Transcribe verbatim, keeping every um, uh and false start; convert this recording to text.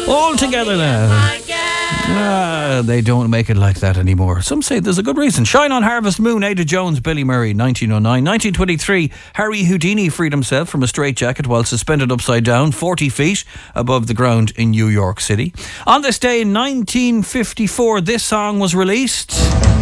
All together now. Ah, they don't make it like that anymore. Some say there's a good reason. Shine on Harvest Moon, Ada Jones, Billy Murray, nineteen oh nine. nineteen twenty-three, Harry Houdini freed himself from a straitjacket while suspended upside down, forty feet above the ground in New York City. On this day in nineteen fifty-four, this song was released.